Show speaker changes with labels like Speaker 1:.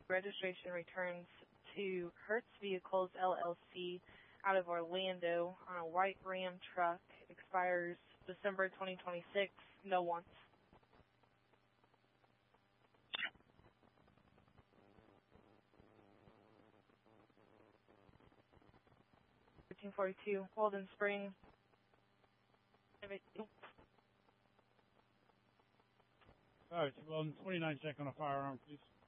Speaker 1: registration returns to Hertz Vehicles LLC out of Orlando on a white Ram truck. Expires December 2026. No wants. 1342 Walden Spring.
Speaker 2: Alright, well, 29 check on a firearm, please.